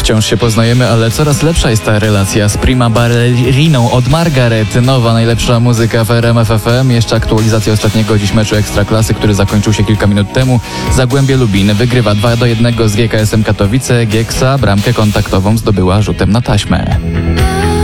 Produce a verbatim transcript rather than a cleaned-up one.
Wciąż się poznajemy, ale coraz lepsza jest ta relacja z Prima Balleriną od Margaret. Nowa, najlepsza muzyka w R M F F M. Jeszcze aktualizacja ostatniego dziś meczu Ekstraklasy, który zakończył się kilka minut temu. Zagłębie Lubin wygrywa dwa do jednego z G K S-em Katowice. Gieksa bramkę kontaktową zdobyła rzutem na taśmę.